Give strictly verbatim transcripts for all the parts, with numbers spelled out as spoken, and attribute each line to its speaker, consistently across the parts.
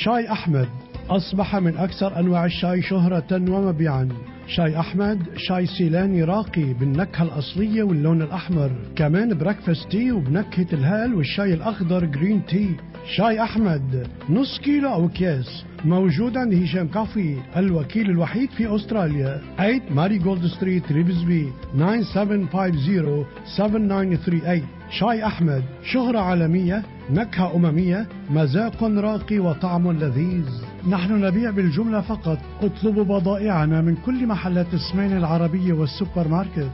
Speaker 1: شاي أحمد أصبح من أكثر أنواع الشاي شهرة ومبيعا. شاي أحمد شاي سيلاني راقي بالنكهة الأصلية واللون الأحمر، كمان بريكفاست تي وبنكهة الهال والشاي الأخضر جرين تي. شاي أحمد نص كيلو أو أكياس، موجود عند هشام كافي الوكيل الوحيد في أستراليا. ثمانية ماري جولد ستريت ريفزبي تسعة سبعة خمسة صفر سبعة تسعة ثلاثة ثمانية. شاي أحمد شهرة عالمية، نكهة أممية، مذاق راقي وطعم لذيذ. نحن نبيع بالجملة فقط، اطلبوا بضائعنا من كل محلات السمين العربية والسوبر ماركت.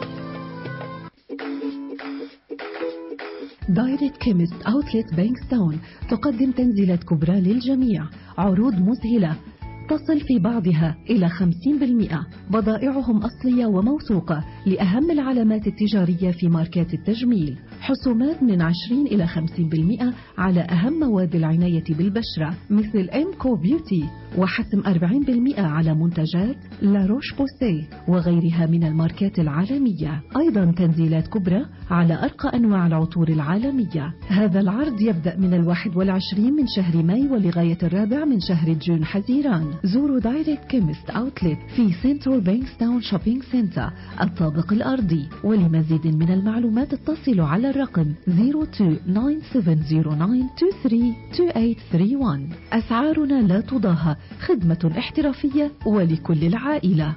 Speaker 2: دايركت كيمست أوتلت بانكستاون تقدم تنزيلات كبرى للجميع، عروض مذهلة تصل في بعضها إلى خمسين بالمئة. بضائعهم أصلية وموثوقة لأهم العلامات التجارية في ماركات التجميل. حسومات من عشرين إلى خمسين بالمئة على أهم مواد العناية بالبشرة مثل إمكو بيوتي، وحسم أربعين بالمئة على منتجات لا روش بوسي وغيرها من الماركات العالمية. أيضا تنزيلات كبرى على أرقى أنواع العطور العالمية. هذا العرض يبدأ من الواحد والعشرين من شهر ماي ولغاية الرابع من شهر جون حزيران. زوروا دايركت كيمست أوتلت في سنترال بانكستاون شوبينج سنتر الطابق الأرضي. ولمزيد من المعلومات اتصلوا على الرقم صفر اثنين تسعة سبعة صفر تسعة اثنين ثمانية ثمانية واحد. أسعارنا لا تضاهى، خدمة احترافية ولكل العائلة.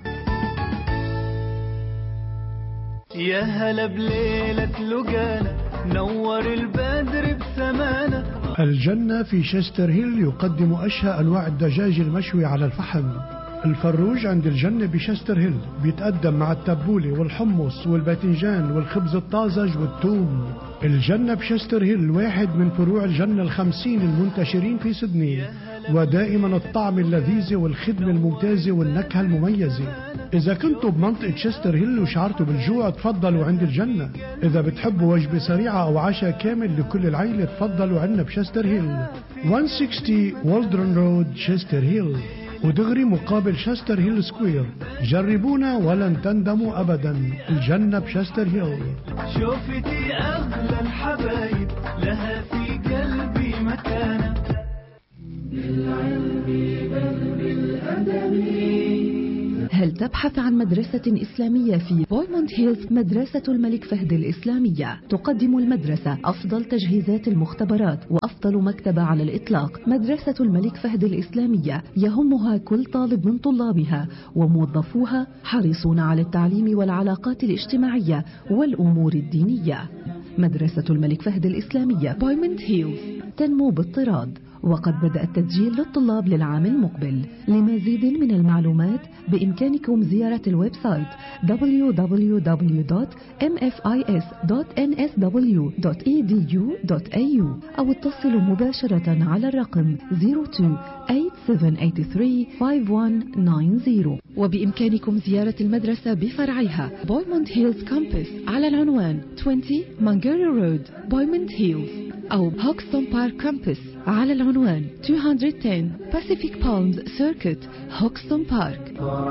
Speaker 3: يا هلا بليلة لقانا نور البدر بسمانة.
Speaker 1: الجنة في شستر هيل يقدم أشهى أنواع الدجاج المشوي على الفحم. الفروج عند الجنة بشستر هيل بيتقدم مع التبولة والحمص والباذنجان والخبز الطازج والثوم. الجنة بشستر هيل واحد من فروع الجنة الخمسين المنتشرين في سيدني، ودائما الطعم اللذيذ والخدمة الممتازة والنكهة المميزة. إذا كنتوا بمنطقة شستر هيل وشعرتوا بالجوع تفضلوا عند الجنة. إذا بتحبوا وجبة سريعة أو عشاء كامل لكل العائلة تفضلوا عنا بشستر هيل مئة وستين والدرن رود شستر هيل، ودغري مقابل شستر هيل سكوير. جربونا ولن تندموا أبدا. الجنة بشستر هيل.
Speaker 3: شوفتي أغلى الحبايب لها في قلبي مكانة. بالعلم بل بالأدب.
Speaker 2: هل تبحث عن مدرسة إسلامية في بويموند هيلز؟ مدرسة الملك فهد الإسلامية تقدم المدرسة أفضل تجهيزات المختبرات وأفضل مكتبة على الإطلاق. مدرسة الملك فهد الإسلامية يهمها كل طالب من طلابها، وموظفوها حريصون على التعليم والعلاقات الاجتماعية والأمور الدينية. مدرسة الملك فهد الإسلامية بويموند هيلز تنمو باضطراد، وقد بدأ التسجيل للطلاب للعام المقبل. لمزيد من المعلومات بإمكانكم زيارة الويب سايت دبليو دبليو دبليو دوت إم إف آي إس دوت إن إس دبليو دوت إي دي يو دوت إيه يو أو اتصلوا مباشرة على الرقم صفر اثنين ثمانية سبعة ثمانية ثلاثة خمسة واحد تسعة صفر. وبإمكانكم زيارة المدرسة بفرعها بويموند هيلز كامبس على العنوان عشرين مانجيري رود بويموند هيلز، أو هوكستون بارك كامبس على العنوان مئتين وعشرة باسيفيك بالمز سيركت هوكستون بارك.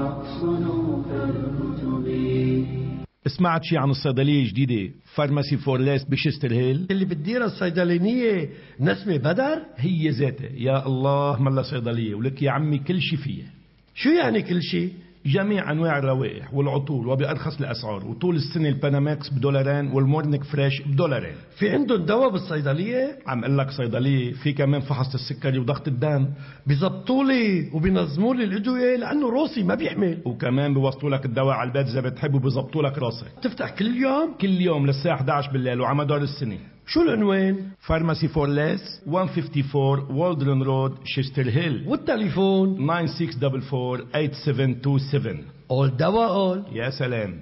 Speaker 4: سمعت شي عن الصيدلية الجديدة فارماسي فور ليس بشستر هيل
Speaker 5: اللي بتديرها الصيدلانية نسمة بدر؟
Speaker 4: هي ذاتها. يا الله ملا صيدلية ولك يا عمي كل شي فيها.
Speaker 5: شو يعني كل شي؟
Speaker 4: جميع أنواع الروائح والعطور وبأرخص الأسعار، وطول السنة الباناماكس بدولارين والمورنيك فريش بدولارين.
Speaker 5: في عندهم دواء بالصيدلية؟
Speaker 4: عم قلك صيدلية في كمان فحص السكري وضغط الدم.
Speaker 5: بيزبطولي وبينظموا لي الأدوية لأنه روسي ما بيحمل،
Speaker 4: وكمان بيوصلوا لك الدواء على البيت إذا بتحب وبيزبطوا لك راسك.
Speaker 5: تفتح كل يوم؟
Speaker 4: كل يوم للساعة إحدى عشر بالليل وعلى مدار السنة.
Speaker 5: شو العنوان؟
Speaker 4: فارماسي فور ليس مئة وخمسة وخمسين والدرن رود شستر هيل،
Speaker 5: والتليفون
Speaker 4: تسعة ستة أربعة أربعة ثمانية سبعة اتنين سبعة.
Speaker 5: أول دواء أول.
Speaker 4: يا سلام.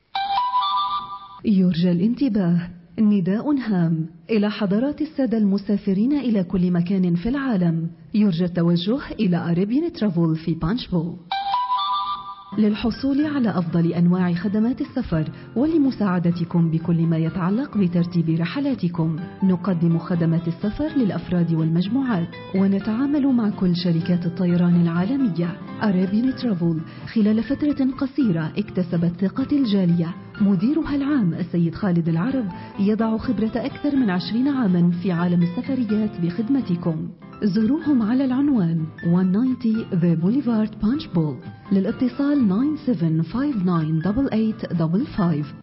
Speaker 2: يرجى الانتباه، نداء هام إلى حضرات السادة المسافرين إلى كل مكان في العالم. يرجى التوجه إلى أريبيان ترافل في بانشفول. للحصول على أفضل أنواع خدمات السفر ولمساعدتكم بكل ما يتعلق بترتيب رحلاتكم، نقدم خدمات السفر للأفراد والمجموعات، ونتعامل مع كل شركات الطيران العالمية. أريبيان ترافل خلال فترة قصيرة اكتسبت ثقة الجالية مديرها العام السيد خالد العرب يضع خبرة أكثر من عشرين عاما في عالم السفريات بخدمتكم. زوروهم على العنوان مئة وتسعين The Boulevard Punch Bowl. للاتصال تسعة سبعة خمسة تسعة ثمانية ثمانية خمسة خمسة.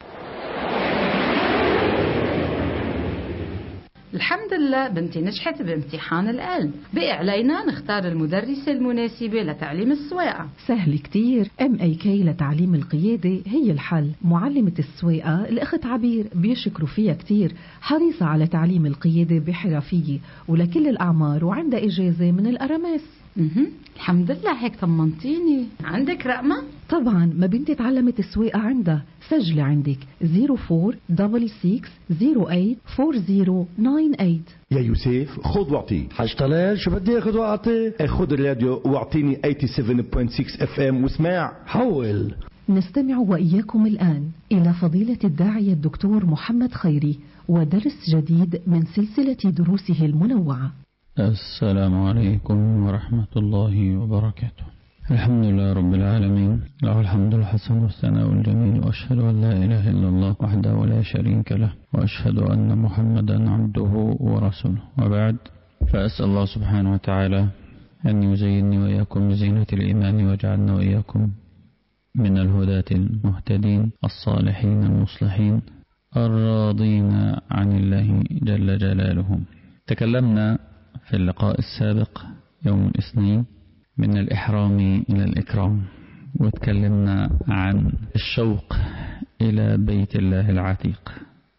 Speaker 6: الحمد لله بنتي نجحت بامتحان القلب، بقي علينا نختار المدرسة المناسبة لتعليم السواقة.
Speaker 2: سهل كتير، ام اي كي لتعليم القيادة هي الحل. معلمة السواقة الأخت عبير بيشكروا فيها كتير، حريصة على تعليم القيادة بحرفية ولكل الأعمار وعندها إجازة من الأرامس.
Speaker 6: اها الحمد لله، هيك طمنتيني. عندك رقمة؟
Speaker 2: طبعا، ما بنتي تعلمت السواقة عندها. سجلي عندك صفر أربعة ستة ستة صفر ثمانية أربعة صفر تسعة ثمانية.
Speaker 7: يا يوسف خذ واعطي.
Speaker 5: حاج طلال شو بدي اخذ واعطي؟
Speaker 7: خذ الراديو واعطيني سبعة وثمانين فاصلة ستة اف ام واسمع.
Speaker 5: حول.
Speaker 2: نستمع وإياكم الآن إلى فضيلة الداعية الدكتور محمد خيري ودرس جديد من سلسلة دروسه المنوعة.
Speaker 8: السلام عليكم ورحمة الله وبركاته. الحمد لله رب العالمين، له الحمد الحسن والثناء الجميل، وأشهد أن لا إله إلا الله وحده لا شريك له، وأشهد أن محمدا عبده ورسوله، وبعد، فأسأل الله سبحانه وتعالى أن يزينني وإياكم بزينة الإيمان، وجعلنا وإياكم من الهداة المهتدين الصالحين المصلحين الراضين عن الله جل جلاله. تكلمنا في اللقاء السابق يوم الاثنين من الإحرام إلى الإكرام، وتكلمنا عن الشوق إلى بيت الله العتيق،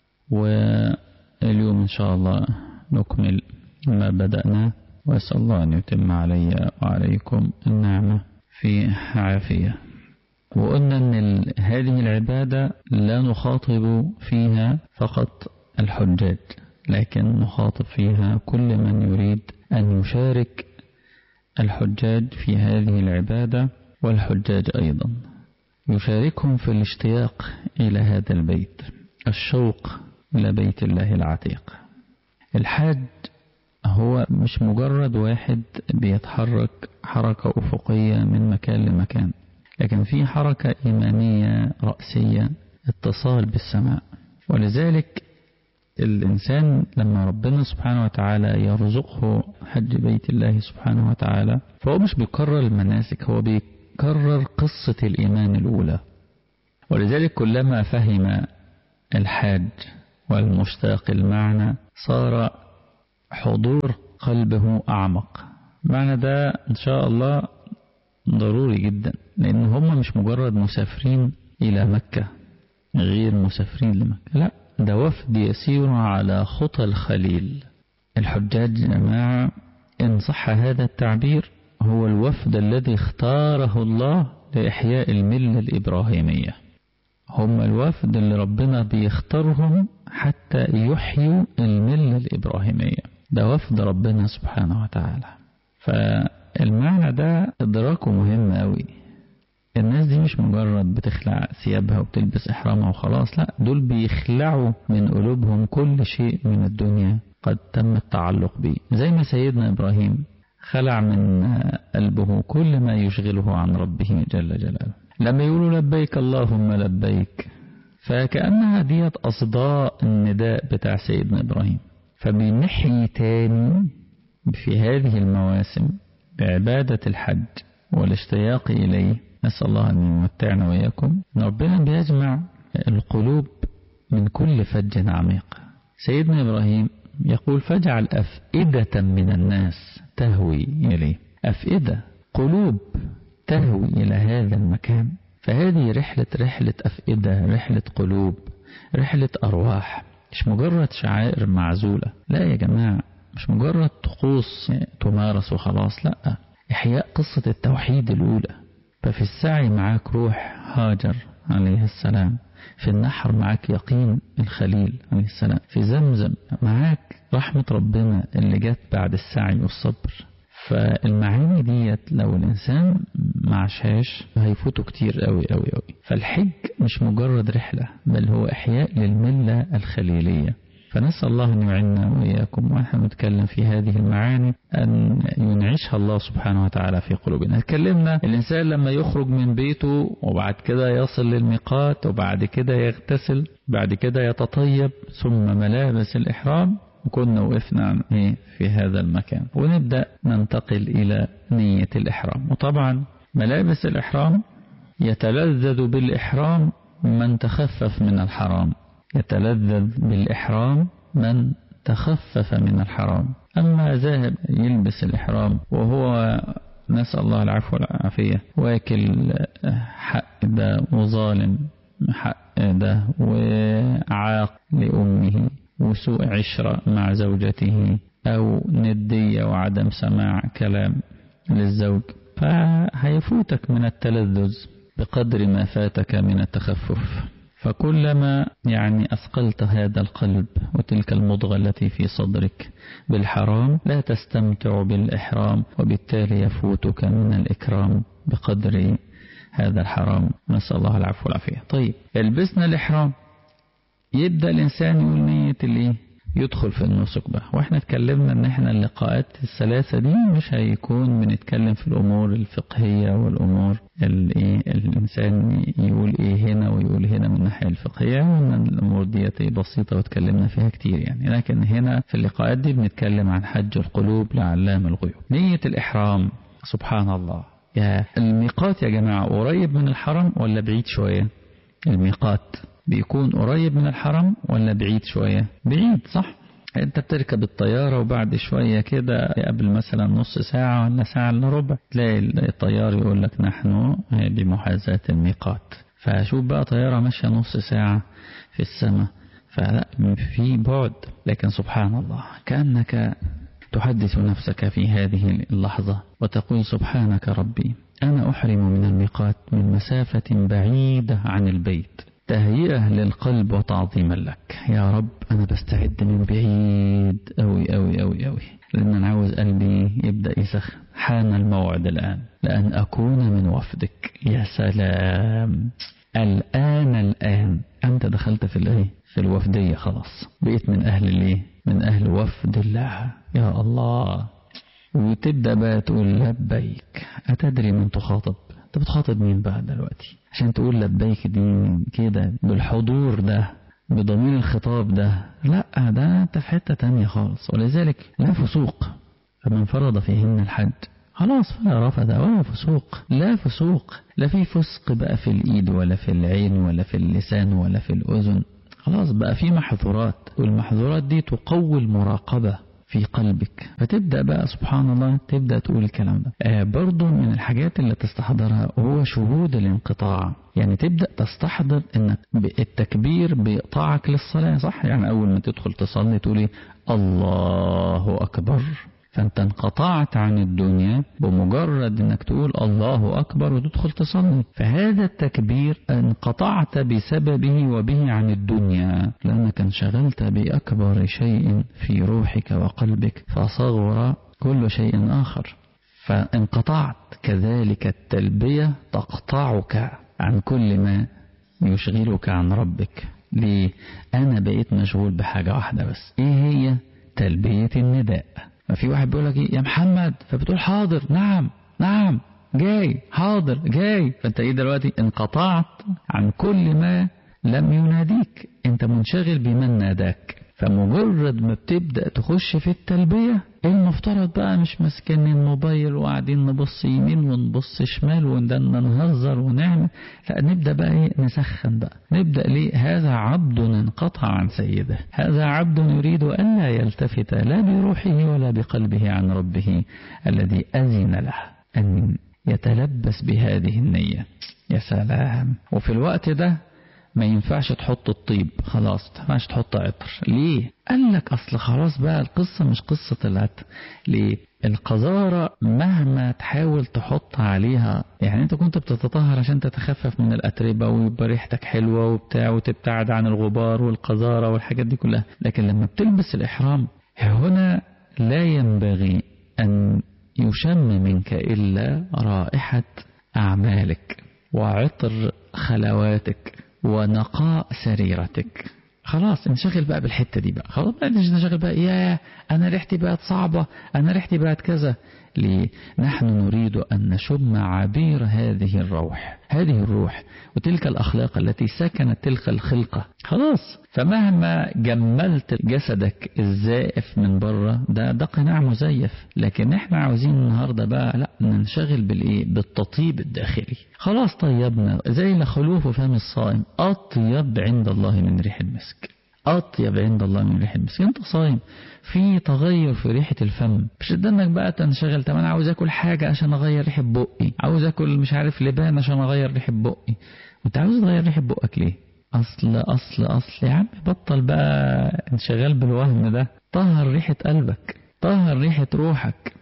Speaker 8: واليوم إن شاء الله نكمل ما بدأنا، وأسأل الله أن يتم علي وعليكم النعمة في عافية. وقلنا أن هذه العبادة لا نخاطب فيها فقط الحجاج، لكن نخاطب فيها كل من يريد أن يشارك الحجاج في هذه العبادة، والحجاج أيضا يشاركهم في الاشتياق إلى هذا البيت، الشوق إلى بيت الله العتيق. الحاج هو مش مجرد واحد بيتحرك حركة أفقية من مكان لمكان، لكن في حركة إيمانية رأسية، اتصال بالسماء. ولذلك الإنسان لما ربنا سبحانه وتعالى يرزقه حج بيت الله سبحانه وتعالى، فهو مش بيكرر المناسك، هو بيكرر قصة الإيمان الأولى. ولذلك كلما فهم الحاج والمشتاق المعنى صار حضور قلبه أعمق. معنى ده إن شاء الله ضروري جدا، لأن هم مش مجرد مسافرين إلى مكة غير مسافرين لمكة، لا، ده وفد يسير على خطى الخليل. الحجاج يا جماعة إن صح هذا التعبير هو الوفد الذي اختاره الله لإحياء الملة الإبراهيمية. هم الوفد اللي ربنا بيختارهم حتى يحيوا الملة الإبراهيمية، ده وفد ربنا سبحانه وتعالى. فالمعنى ده إدراكه مهم قوي. الناس دي مش مجرد بتخلع ثيابها وبتلبس إحرامها وخلاص، لا، دول بيخلعوا من قلوبهم كل شيء من الدنيا قد تم التعلق به، زي ما سيدنا إبراهيم خلع من قلبه كل ما يشغله عن ربه جل جلاله. لما يقولوا لبيك اللهم لبيك، فكأنها ديت أصداء النداء بتاع سيدنا إبراهيم. فبنحيي تاني في هذه المواسم بعبادة الحج والاشتياق إليه. نسأل الله أن يمتعنا وإياكم. ربنا بيجمع القلوب من كل فج عميق. سيدنا إبراهيم يقول فاجعل أفئدة من الناس تهوي إليه. أفئدة، قلوب تهوي إلى هذا المكان. فهذه رحلة رحلة أفئدة، رحلة قلوب، رحلة أرواح، مش مجرد شعائر معزولة. لا يا جماعة، مش مجرد طقوس تمارس وخلاص، لا، إحياء قصة التوحيد الأولى. ففي السعي معاك روح هاجر عليه السلام، في النحر معاك يقين الخليل عليه السلام، في زمزم معاك رحمة ربنا اللي جت بعد السعي والصبر. فالمعاني ديت لو الإنسان معشاش هيفوته كتير قوي قوي قوي. فالحج مش مجرد رحلة، بل هو إحياء للملة الخليلية. فنسأل الله أن يعيننا وإياكم ونحن نتكلم في هذه المعاني أن ينعشها الله سبحانه وتعالى في قلوبنا. تكلمنا الإنسان لما يخرج من بيته وبعد كده يصل للميقات وبعد كده يغتسل بعد كده يتطيب ثم ملابس الإحرام، وكنا وقفنا عن إيه في هذا المكان، ونبدأ ننتقل إلى نية الإحرام. وطبعا ملابس الإحرام يتلذذ بالإحرام من تخفف من الحرام، يتلذذ بالإحرام من تخفف من الحرام. أما ذاهب يلبس الإحرام وهو نسأل الله العفو والعافية واكل حق ده وظالم حق ده وعاق لأمه وسوء عشرة مع زوجته أو ندية وعدم سماع كلام للزوج، فهيفوتك من التلذذ بقدر ما فاتك من التخفف. فكلما يعني أثقلت هذا القلب وتلك المضغة التي في صدرك بالحرام لا تستمتع بالإحرام، وبالتالي يفوتك من الإكرام بقدر هذا الحرام. نسأل الله العفو والعافية. طيب يلبسنا الإحرام، يبدأ الإنسان يقول نية اللي يدخل في النسك بقى. واحنا اتكلمنا ان احنا اللقاءات الثلاثة دي مش هيكون بنتكلم في الامور الفقهية والامور الايه الانسان يقول ايه هنا ويقول هنا من الناحية الفقهية، وان الامور دي بسيطة واتكلمنا فيها كتير يعني. لكن هنا في اللقاءات دي بنتكلم عن حج القلوب لعلام الغيوب. نية الإحرام سبحان الله، يا الميقات يا جماعة قريب من الحرم ولا بعيد شوية؟ الميقات بيكون قريب من الحرم ولا بعيد شوية؟ بعيد صح؟ انت بتركب الطيارة وبعد شوية كده قبل مثلا نص ساعة ولا ساعة الا ربع تلاقي الطيار يقول لك نحن بمحاذاة الميقات. فشوف بقى طيارة ماشية نص ساعة في السماء، فلا في بعد. لكن سبحان الله كأنك تحدث نفسك في هذه اللحظة وتقول سبحانك ربي أنا أحرم من الميقات من مسافة بعيدة عن البيت تهيئة للقلب وتعظيما لك. يا رب أنا بستعد من بعيد أوي أوي أوي أوي، لأن أنا عاوز قلبي يبدأ يسخن. حان الموعد الآن لأن أكون من وفدك. يا سلام، الآن الآن أنت دخلت في الإيه؟ في الوفدية، خلاص بقيت من أهل الإيه؟ من أهل وفد الله. يا الله. وتبدأ بقى تقول لبيك. أتدري من تخاطب؟ أنت بتخاطب مين بقى دلوقتي عشان تقول لبيك دي كده بالحضور ده بضمير الخطاب ده؟ لا، ده أنت في حتة تانية خالص. ولذلك لا فسوق، فمن فرض فيهن الحج خلاص فلا رفث ولا فسوق. لا فسوق، لا في فسق بقى في الإيد ولا في العين ولا في اللسان ولا في الأذن. خلاص بقى في محظورات، والمحظورات دي تقوي المراقبة في قلبك. فتبدأ بقى سبحان الله تبدأ تقول الكلام ده. آه برضو من الحاجات اللي تستحضرها هو شهود الانقطاع. يعني تبدأ تستحضر ان التكبير بيقطعك للصلاة، صح؟ يعني اول ما تدخل تصلي تقولي الله اكبر، فانت انقطعت عن الدنيا بمجرد انك تقول الله اكبر وتدخل تصلي. فهذا التكبير انقطعت بسببه وبه عن الدنيا، لانك انشغلت باكبر شيء في روحك وقلبك فصغر كل شيء اخر، فانقطعت. كذلك التلبية تقطعك عن كل ما يشغلك عن ربك. ليه؟ انا بقيت مشغول بحاجة واحدة بس، ايه هي؟ تلبية النداء. في واحد بيقول لك يا محمد، فبتقول حاضر، نعم نعم جاي، حاضر جاي. فانت ايه دلوقتي؟ انقطعت عن كل ما لم يناديك، انت منشغل بمن ناداك. فمجرد ما بتبدأ تخش في التلبية المفترض بقى مش ماسكين الموبايل وقاعدين نبص يمين ونبص شمال وندنا نهزر ونعمل، لا نبدأ بقى ايه؟ نسخن بقى. نبدأ ليه؟ هذا عبد انقطع عن سيده، هذا عبد يريد ألا يلتفت لا بروحه ولا بقلبه عن ربه الذي أذن له أن يتلبس بهذه النية. يا سلام. وفي الوقت ده ما ينفعش تحط الطيب، خلاص ما ينفعش تحط عطر. ليه؟ قال لك أصل خلاص بقى القصة مش قصة العطر. ليه؟ القذارة مهما تحاول تحط عليها، يعني انت كنت بتتطهر عشان تتخفف من الأتربة ويبقى ريحتك حلوة وبتاع وتبتعد عن الغبار والقذارة والحاجات دي كلها، لكن لما بتلبس الإحرام هنا لا ينبغي أن يشم منك إلا رائحة أعمالك وعطر خلواتك ونقاء سريرتك. خلاص انشغل بقى بالحتة دي بقى، خلاص بقى انشغل بقى، يا أنا ريحتي بقت صعبة، أنا ريحتي بقت كذا. ليه؟ نحن نريد أن نشم عبير هذه الروح، هذه الروح وتلك الأخلاق التي سكنت تلك الخلقة. خلاص، فمهما جملت جسدك الزائف من بره ده ده قناع مزيف، لكن احنا عاوزين النهاردة بقى لا ننشغل بالإيه؟ بالتطيب الداخلي. خلاص طيبنا زي لخلوف فم الصائم أطيب عند الله من ريح المسك، أطيب عند الله من ريح المسك. أنت صايم في تغير في ريحة الفم، مش انك بقى تنشغل طب أنا عاوز أكل حاجة عشان أغير ريحة بقي، عاوز أكل مش عارف لبان عشان أغير ريحة بقي. وأنت عاوز تغير ريحة بقك ليه؟ أصل أصل أصل يا عم بطل بقى انشغال بالوهم ده. طهر ريحة قلبك، طهر ريحة روحك.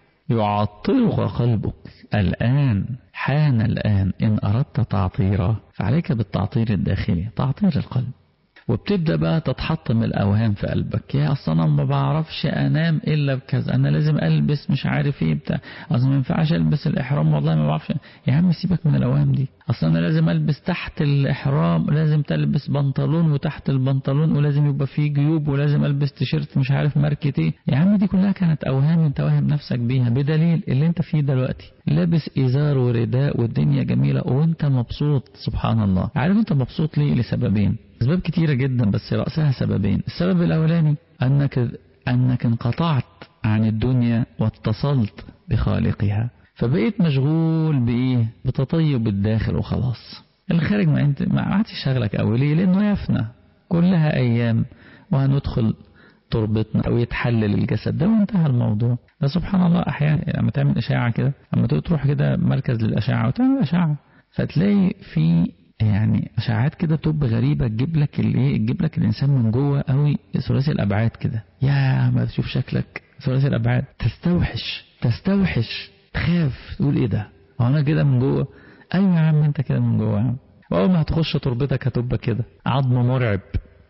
Speaker 8: يعطرك قلبك الآن، حان الآن. إن أردت تعطيرا فعليك بالتعطير الداخلي، تعطير القلب. وبتبدأ بقى تتحطم الأوهام في قلبك، يا أصلا أنا ما بعرفش أنام إلا بكذا، أنا لازم ألبس مش عارف إيه بتاع، أصلا ما ينفعش ألبس الإحرام والله ما بعرفش. يا عم سيبك من الأوهام دي، أصلا أنا لازم ألبس تحت الإحرام، لازم تلبس بنطلون وتحت البنطلون ولازم يبقى فيه جيوب ولازم ألبس تيشيرت مش عارف ماركة إيه. يا عم دي كلها كانت أوهام أنت واهم نفسك بيها، بدليل اللي أنت فيه دلوقتي لابس إزار ورداء والدنيا جميلة وأنت مبسوط. سبحان الله. عارف أنت مبسوط ليه؟ لسببين، أسباب كتيرة جدا بس رأسها سببين. السبب الأولاني أنك أنك انقطعت عن الدنيا واتصلت بخالقها، فبقيت مشغول بإيه؟ بتطيب الداخل وخلاص. الخارج ما أنت ما عادش شغلك أوي. ليه؟ لأنه يفنى، كلها أيام وهندخل تربطنا أو يتحلل الجسد ده وانتهى الموضوع. ده سبحان الله أحيانا لما تعمل إشاعة كده، لما تروح كده مركز للأشعة وتعمل أشعة فتلاقي في يعني أشعات كده طب غريبة تجيب لك الايه، تجيب لك الإنسان من جوه قوي ثلاثي الأبعاد كده. يا ما تشوف شكلك ثلاثي الأبعاد تستوحش تستوحش تخاف تقول إيه ده؟ هو أنا كده من جوه؟ أيوة يا عم أنت كده من جوه يا عم. وأول ما هتخش تربتك هتبقى كده عظم مرعب،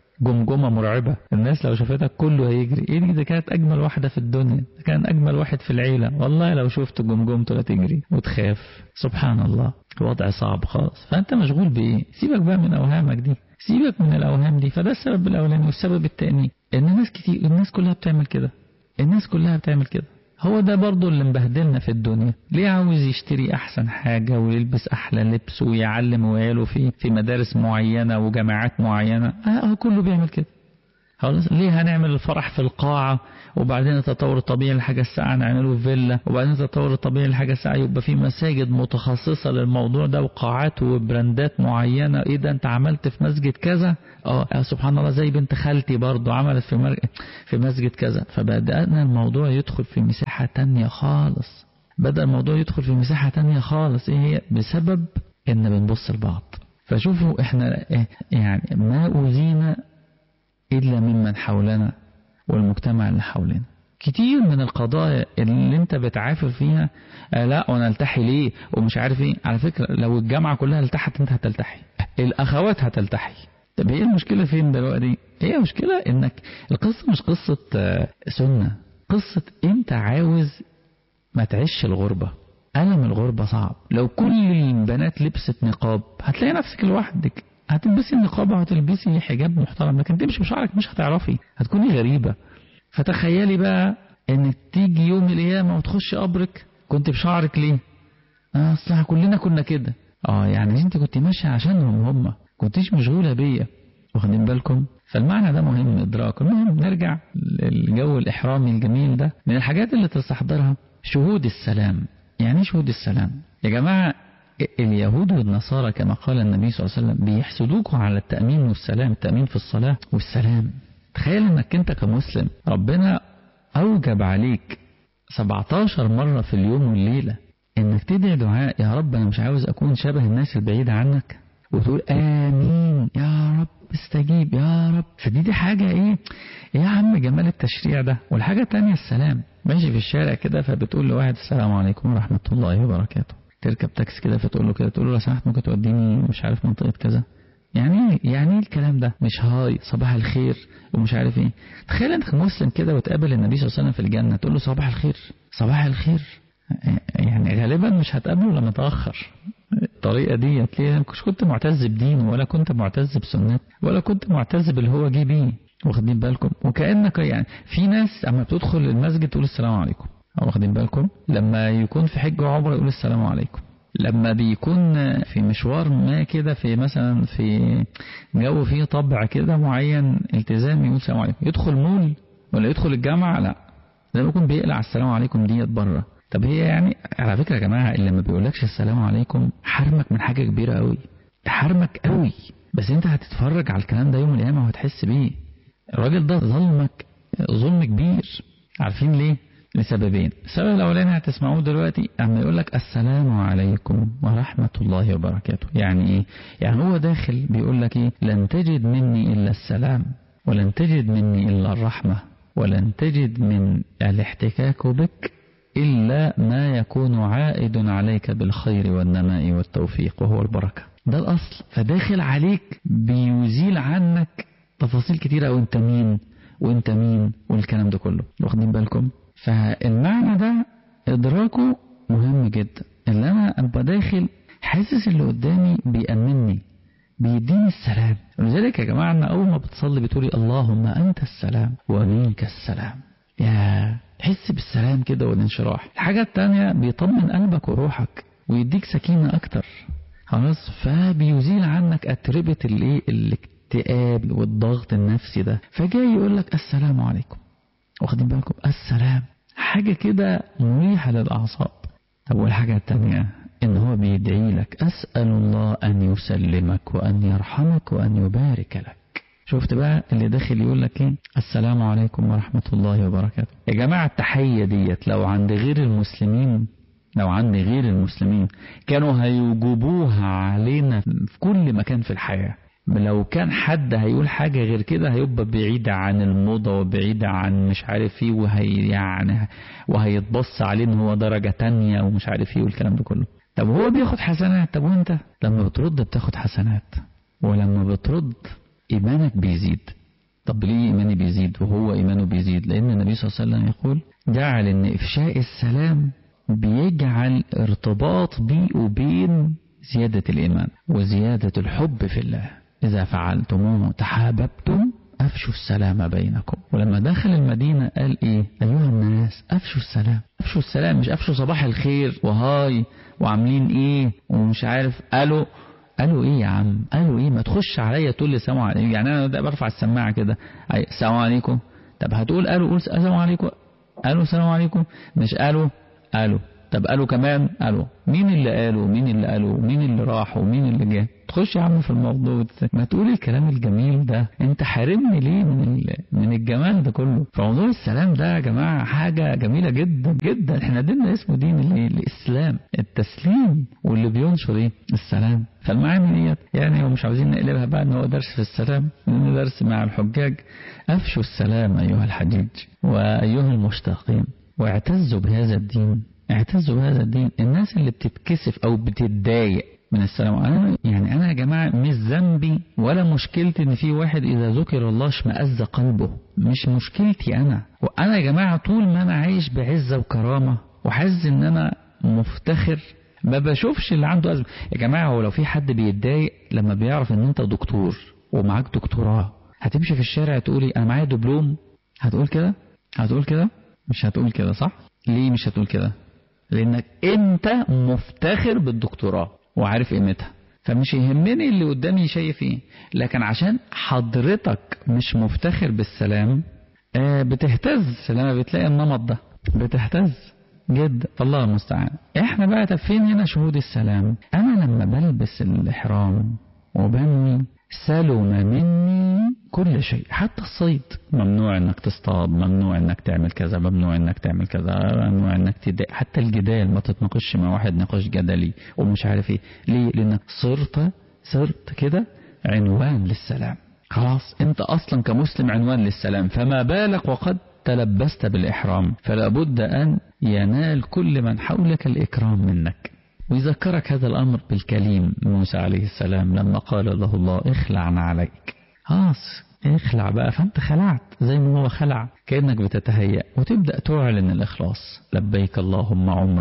Speaker 8: جمجمة مرعبة، الناس لو شافتك كله هيجري. ايه دي؟ دي كانت اجمل واحدة في الدنيا، كان اجمل واحد في العيلة، والله لو شفت جمجمته لا تجري وتخاف. سبحان الله، الوضع صعب خالص. فانت مشغول بايه؟ سيبك بقى من اوهامك دي، سيبك من الاوهام دي. فده السبب الاولاني. والسبب الثاني ان الناس كتير، الناس كلها بتعمل كده، الناس كلها بتعمل كده. هو ده برضو اللي مبهدلنا في الدنيا. ليه عاوز يشتري احسن حاجة ويلبس احلى لبس ويعلم وياله في في مدارس معينة وجامعات معينة؟ اه كله بيعمل كده. خلاص ليه هنعمل الفرح في القاعة وبعدين التطور الطبيعي للحاجة الساعة نعمله في فيلا، وبعدين التطور الطبيعي للحاجة الساعة يبقى في مساجد متخصصة للموضوع ده وقاعات وبراندات معينة. ايه ده انت عملت في مسجد كذا؟ اه سبحان الله، زي بنت خالتي برضو عملت في مر... في مسجد كذا. فبدأنا الموضوع يدخل في مساحة تانية خالص، بدأ الموضوع يدخل في مساحة تانية خالص. ايه هي؟ بسبب ان بنبص لبعض. فشوفوا احنا يعني ما أوذينا إلا ممن حولنا والمجتمع اللي حولنا. كتير من القضايا اللي انت بتعافر فيها آه لا وانا التحي ليه ومش عارف ايه. على فكرة لو الجامعة كلها التحت انت هتلتحي، الاخوات هتلتحي. طب ايه المشكلة فين دلوقتي؟ ايه المشكلة؟ انك القصة مش قصة آه سنة، قصة انت عاوز ما تعيش الغربة. ألم الغربة صعب. لو كل البنات لبست نقاب هتلاقي نفسك لوحدك، هتلبسي النقاب وهتلبسي حجاب محترم، لكن تمشي بشعرك مش هتعرفي، هتكوني غريبة. فتخيلي بقى ان تيجي يوم القيامة وتخشي قبرك كنت بشعرك ليه؟ اه اصلا كلنا كنا كده. اه يعني انت كنت ماشية عشانهم هم، كنتيش مشغولة بيا. واخدين بالكم؟ فالمعنى ده مهم ادراك. المهم نرجع للجو الاحرامي الجميل ده. من الحاجات اللي تستحضرها شهود السلام. يعني شهود السلام يا جماعة، اليهود والنصارى كما قال النبي صلى الله عليه وسلم بيحسدوكوا على التأمين والسلام، التأمين في الصلاة والسلام. تخيل انك انت كمسلم ربنا اوجب عليك سبعتاشر مرة في اليوم والليلة انك تدعي دعاء يا رب انا مش عاوز اكون شبه الناس البعيدة عنك، وتقول امين يا رب استجيب يا رب. فدي دي حاجة ايه يا عم جمال التشريع ده. والحاجة التانية السلام. ماشي في الشارع كده فبتقول لواحد السلام عليكم ورحمة الله وبركاته، تركب تاكسي كده فتقول له كده، تقول له لو سمحت ممكن توديني مش عارف منطقة كذا. يعني يعني ايه الكلام ده؟ مش هاي صباح الخير ومش عارف ايه. تخيل انت مسلم كده وتقابل النبي صلى الله عليه وسلم في الجنة تقول له صباح الخير صباح الخير. يعني غالبا مش هتقابله لما تأخر، بالطريقة دي ليه؟ مش كنت معتز بدينه ولا كنت معتز بسنته ولا كنت معتز باللي هو جه بيه. واخدين بالكم؟ وكأنك يعني في ناس اما بتدخل المسجد تقول السلام عليكم. واخدين بالكم؟ لما يكون في حج وعمره يقول السلام عليكم. لما بيكون في مشوار ما كده في مثلا في جو فيه طبع كده معين التزام يقول السلام عليكم. يدخل مول ولا يدخل الجامعة لا زي ما يكون بيقلع السلام عليكم ديت بره. طب هي يعني على فكرة يا جماعة اللي ما بيقولكش السلام عليكم حرمك من حاجة كبيرة قوي، حرمك قوي. بس انت هتتفرج على الكلام ده يوم القيامة وهتحس بيه. الراجل ده ظلمك ظلم كبير. عارفين ليه؟ لسببين. السبب الأولاني هتسمعوه دلوقتي اما يقول لك السلام عليكم ورحمة الله وبركاته. يعني ايه؟ يعني هو داخل بيقول لك ايه؟ لن تجد مني إلا السلام ولن تجد مني إلا الرحمة ولن تجد من الاحتكاك بك إلا ما يكون عائد عليك بالخير والنماء والتوفيق وهو البركة. ده الأصل. فداخل عليك بيزيل عنك تفاصيل كتيرة وانت مين وانت مين والكلام ده كله. واخدين بالكم؟ فالمعنى ده إدراكه مهم جدا. اللي أنا أبقى داخل حاسس اللي قدامي بيأمنني بيديني السلام. ولذلك يا جماعة أنا أول ما بتصلي بتقولي اللهم أنت السلام ومنك السلام. يا حس بالسلام كده والانشراح. الحاجة التانية بيطمن قلبك وروحك ويديك سكينة أكتر. خلاص. فبيزيل عنك أتربة الايه الاكتئاب والضغط النفسي ده. فجاي يقول لك السلام عليكم. واخدين بالكم؟ السلام حاجة كده مريحة للأعصاب. طب والحاجة التانية إن هو بيدعي لك أسأل الله أن يسلمك وأن يرحمك وأن يبارك لك. شفت بقى اللي داخل يقول لك ايه؟ السلام عليكم ورحمة الله وبركاته. يا جماعة التحية ديت لو عند غير المسلمين لو عند غير المسلمين كانوا هيوجبوها علينا في كل مكان في الحياة. لو كان حد هيقول حاجة غير كده هيبقى بعيد عن الموضة وبعيد عن مش عارف ايه وهي يعني وهيتبص عليه ان هو درجة تانية ومش عارف ايه والكلام ده كله. طب هو بياخد حسنات. طب وانت لما بترد بتاخد حسنات ولما بترد إيمانك بيزيد. طب ليه إيماني بيزيد وهو إيمانه بيزيد؟ لأن النبي صلى الله عليه وسلم يقول جعل إن إفشاء السلام بيجعل ارتباط بيه وبين زيادة الإيمان وزيادة الحب في الله. إذا فعلتموه تحاببتم أفشوا السلام بينكم. ولما دخل المدينة قال إيه؟ أيها الناس أفشوا السلام. أفشوا السلام مش أفشوا صباح الخير وهاي وعاملين إيه ومش عارف. قالوا قالوا ايه يا عم؟ قالوا ايه؟ ما تخش عليا تقول لي السلام عليكم. يعني انا ده برفع السماعه كده السلام عليكم. طب هتقول قالوا قول السلام عليكم. قالوا السلام عليكم. مش قالوا قالوا. طب قالوا كمان قالوا. مين اللي قالوا مين اللي قالوا مين اللي راح ومين اللي جه؟ تخش يا عم في الموضوع. ما تقول الكلام الجميل ده. انت حارمني ليه من من الجمال ده كله؟ فموضوع السلام ده يا جماعه حاجه جميله جدا جدا. احنا ديننا اسمه دين الاسلام التسليم واللي بينشر ايه؟ السلام. فالمعاني ديت يعني مش عاوزين نقلبها بقى ان هو درس في السلام لان درس مع الحجاج. افشوا السلام ايها الحجيج وايها المشتاقين واعتزوا بهذا الدين. اعتزوا بهذا الدين. الناس اللي بتتكسف او بتتضايق من السلام عليكم. يعني انا يا جماعه مش ذنبي ولا مشكلتي ان في واحد اذا ذكر الله اشمئز قلبه. مش مشكلتي انا. وانا يا جماعه طول ما انا عايش بعزه وكرامه وحاسس ان انا مفتخر ما بشوفش اللي عنده ازمه. يا جماعه هو لو في حد بيتضايق لما بيعرف ان انت دكتور ومعاك دكتوراه هتمشي في الشارع تقولي انا معايا دبلوم؟ هتقول كده؟ هتقول كده؟ مش هتقول كده صح؟ ليه مش هتقول كده؟ لانك انت مفتخر بالدكتوراه وعارف قيمتها. فمش يهمني اللي قدامي شايف ايه. لكن عشان حضرتك مش مفتخر بالسلام آه بتهتز لما بتلاقي النمط ده. بتهتز جدا. الله المستعان. احنا بقى تفين هنا شهود السلام. انا لما بلبس الاحرام وبنوي سلم مني كل شيء حتى الصيد. ممنوع انك تصطاد ممنوع انك تعمل كذا ممنوع انك تعمل كذا ممنوع انك تدق. حتى الجدال ما تتناقش مع واحد نقاش جدلي ومش عارف ايه. ليه؟ لانك صرت صرت كده عنوان للسلام. خلاص انت اصلا كمسلم عنوان للسلام. فما بالك وقد تلبست بالإحرام. فلا بد أن ينال كل من حولك الإكرام منك. ويذكرك هذا الأمر بالكليم موسى عليه السلام لما قال له الله اخلعنا عليك. خلاص اخلع بقى. فأنت خلعت زي ما هو خلع. كأنك بتتهيأ وتبدأ تعلن الإخلاص. لبيك اللهم عمره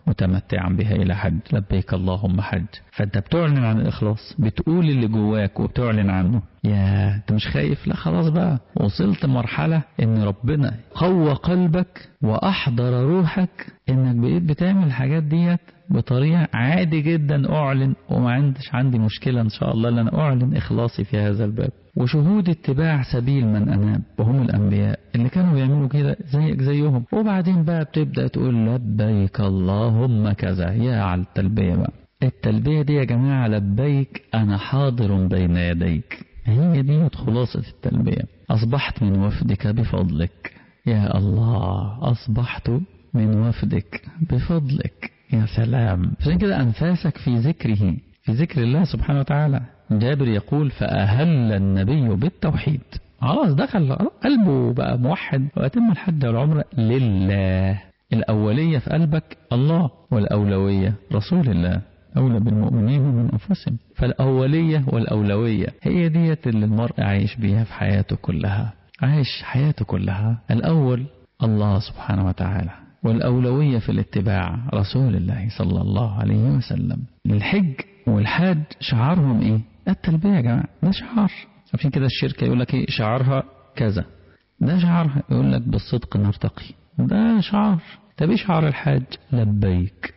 Speaker 8: متمتعا بها إلى حج، لبيك اللهم حج. فأنت بتعلن عن الإخلاص، بتقول اللي جواك وبتعلن عنه. يا أنت مش خايف؟ لا خلاص بقى، وصلت مرحلة إن ربنا قوى قلبك وأحضر روحك إنك بقيت بتعمل الحاجات ديت بطريقة عادي جدا. أعلن وما عندش عندي مشكلة إن شاء الله لأن أعلن إخلاصي في هذا الباب. وشهود اتباع سبيل من أناب وهم الأنبياء اللي كانوا بيعملوا كده زيك زيهم. وبعدين بقى بتبدأ تقول لبيك اللهم كذا. يا على التلبية بقى، التلبية دي يا جماعة لبيك أنا حاضر بين يديك، هي دي خلاصة التلبية. أصبحت من وفدك بفضلك يا الله، أصبحت من وفدك بفضلك. يا سلام. عشان كده أنفاسك في ذكره، في ذكر الله سبحانه وتعالى. جابر يقول فأهل النبي بالتوحيد، خلاص دخل قلبه بقى موحد، وأتم الحج والعمرة لله. الأولية في قلبك الله، والأولوية رسول الله، أولى بالمؤمنين من أنفسهم. فالأولية والأولوية هي ديت اللي المرء عايش بيها في حياته كلها، عايش حياته كلها. الأول الله سبحانه وتعالى، والأولوية في الاتباع رسول الله صلى الله عليه وسلم. الحج والحاج شعارهم إيه؟ التلبية يا جماعة، ده شعار. عشان كده الشركة يقول لك إيه شعارها كذا، ده شعارها يقول لك بالصدق نرتقي، ده شعار. طب إيه شعار الحاج؟ لبيك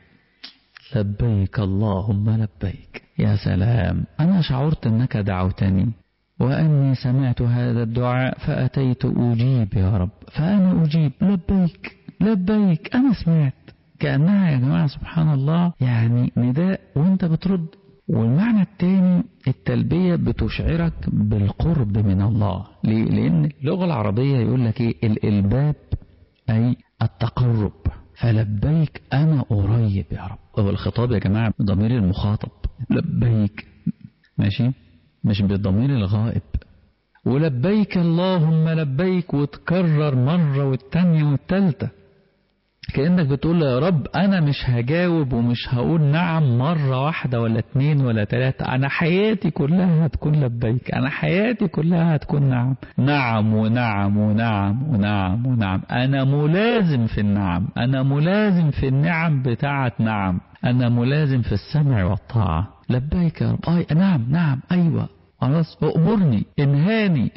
Speaker 8: لبيك اللهم لبيك. يا سلام. أنا شعرت أنك دعوتني وأني سمعت هذا الدعاء فأتيت أجيب يا رب، فأنا أجيب لبيك لبيك. أنا سمعت، كأنها يا جماعة سبحان الله يعني نداء وانت بترد. والمعنى الثاني التلبية بتشعرك بالقرب من الله. ليه؟ لأن اللغة العربية يقول لك إيه الإلباب أي التقرب. فلبيك أنا قريب يا رب. هو الخطاب يا جماعة بضمير المخاطب لبيك، ماشي، مش بضمير الغائب. ولبيك اللهم لبيك وتكرر مرة والتانية والتالتة، كأنك بتقول يا رب أنا مش هجاوب ومش هقول نعم مرة واحدة ولا اتنين ولا تلاتة، أنا حياتي كلها هتكون لبيك، أنا حياتي كلها هتكون نعم نعم ونعم ونعم ونعم ونعم. أنا ملازم في النعم، أنا ملازم في النعم بتاعة نعم، أنا ملازم في السمع والطاعة. لبيك يا رب. أي نعم نعم أيوة خلاص، أؤمرني انهاني